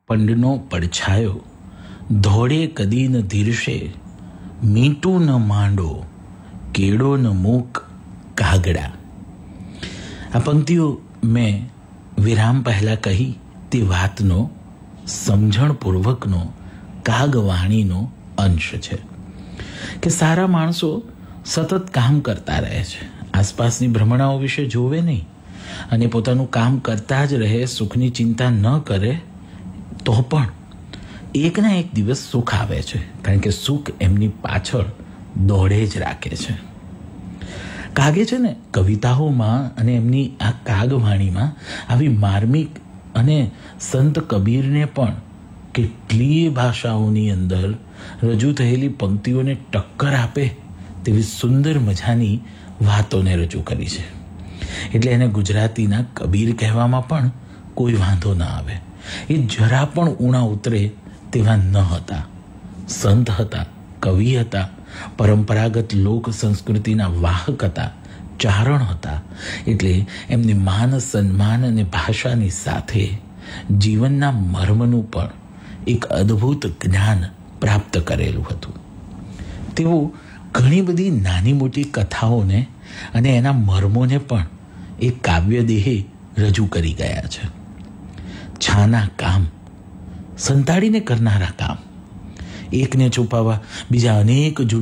પંડનો પડછાયો, ધોળે કદી ન ધીરશે, મીઠું ન માંડો, કેળો ન મૂક કાગડા. આ પંક્તિઓ મેં વિરામ પહેલા કહી તે વાતનો સમજણપૂર્વકનો કાગવાણીનો અંશ છે કે સારા માણસો સતત કામ કરતા રહે છે, આસપાસની ભ્રમણાઓ વિશે જોવે નહીં અને પોતાનું કામ કરતા જ રહે, સુખની ચિંતા ન કરે તો પણ એકના એક દિવસ સુખ આવે છે, કારણ કે સુખ એમની પાછળ દોડે જ રાખે છે. કાગે છે ને કવિતાઓમાં અને એમની આ કાગવાણીમાં આવી માર્મિક અને સંત કબીરને પણ કેટલીય ભાષાઓની અંદર રજૂ થયેલી પંક્તિઓને ટક્કર આપે તેવી સુંદર મજાની વાતોને રજૂ કરી છે. એટલે એને ગુજરાતીના કબીર કહેવામાં પણ કોઈ વાંધો ન આવે. એ જરા પણ ઊણા ઉતરે તેવા ન હતા. સંત હતા, કવિ હતા, પરંપરાગત લોક સંસ્કૃતિના વાહક હતા, ચારણ હતા. એટલે એમને માન સન્માન અને ભાષાની સાથે જીવનના મર્મનું પણ એક અદ્ભુત જ્ઞાન પ્રાપ્ત કરેલું હતું. તેઓ ઘણી બધી નાની મોટી કથાઓને અને એના મર્મોને પણ એક કાવ્યદેહે રજૂ કરી ગયા છે. છાના કામ, સંતાડીને કરનારા કામ, એકને છુપાવવા બીજા અનેક